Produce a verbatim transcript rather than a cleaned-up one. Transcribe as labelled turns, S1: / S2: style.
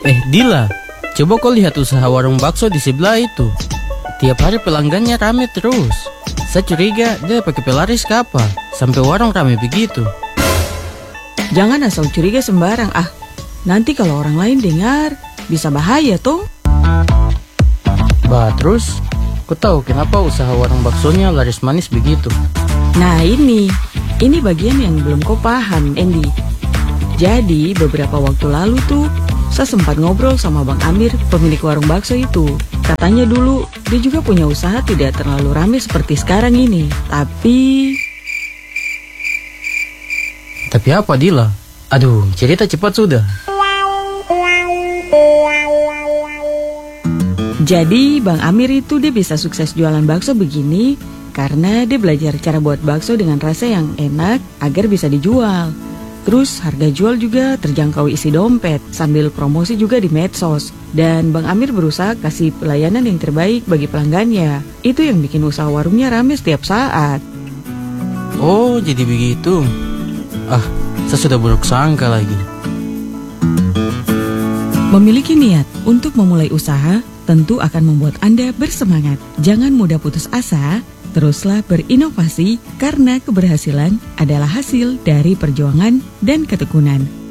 S1: Eh Dila, coba kau lihat usaha warung bakso di sebelah itu. Tiap hari pelanggannya rame terus. Saya curiga dia pakai pelaris ke apa, sampai warung rame begitu.
S2: Jangan asal curiga sembarang ah. Nanti kalau orang lain dengar, bisa bahaya toh.
S1: Bah terus, kau tahu kenapa usaha warung baksonya laris manis begitu?
S2: Nah ini, ini bagian yang belum kau paham, Andy. Jadi beberapa waktu lalu tuh, saya sempat ngobrol sama Bang Amir, pemilik warung bakso itu. Katanya dulu, dia juga punya usaha tidak terlalu ramai seperti sekarang ini. Tapi...
S1: Tapi apa Dila? Aduh, cerita cepat sudah.
S2: Jadi Bang Amir itu dia bisa sukses jualan bakso begini karena dia belajar cara buat bakso dengan rasa yang enak agar bisa dijual. Terus harga jual juga terjangkau isi dompet sambil promosi juga di medsos. Dan Bang Amir berusaha kasih pelayanan yang terbaik bagi pelanggannya. Itu yang bikin usaha warungnya rame setiap saat.
S1: Oh jadi begitu. Ah, saya sudah buruk sangka lagi.
S2: Memiliki niat untuk memulai usaha tentu akan membuat Anda bersemangat. Jangan mudah putus asa, teruslah berinovasi karena keberhasilan adalah hasil dari perjuangan dan ketekunan.